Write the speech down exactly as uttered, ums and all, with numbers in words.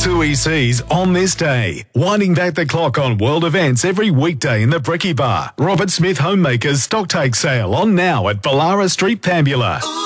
Tui C's on this day. Winding back the clock on world events every weekday in the Bricky Bar. Robert Smith Homemakers Stocktake Sale on now at Ballara Street, Pambula.